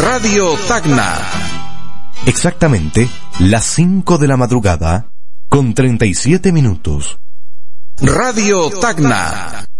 Radio Tacna. Exactamente las 5 de la madrugada con 37 minutos. Radio Tacna.